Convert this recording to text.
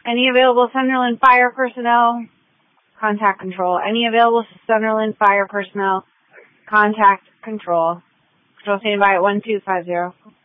Any available Sunderland Fire personnel? Contact control. Any available Sunderland Fire personnel? Contact control. Control standing by at 1250.